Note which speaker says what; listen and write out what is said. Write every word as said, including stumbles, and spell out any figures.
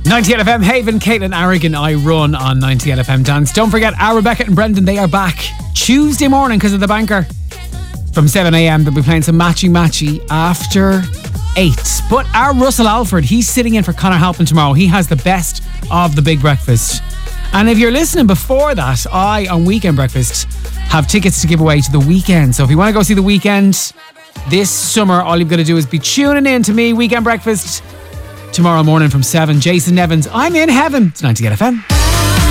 Speaker 1: ninety-eight F M, Haven, Caitlin Aragon, I run on ninety-eight F M Dance. Don't forget, our Rebecca and Brendan, they are back Tuesday morning because of the banker. From seven a.m. they'll be playing some matchy matchy after eight. But our Russell Alford, he's sitting in for Conor Halpin tomorrow. He has the best of the big breakfast. And if you're listening before that, I, on Weekend Breakfast, have tickets to give away to The Weekend. So if you want to go see The Weekend this summer, all you've got to do is be tuning in to me, Weekend Breakfast, tomorrow morning from seven. Jason Nevins, I'm in heaven. It's ninety-eight F M.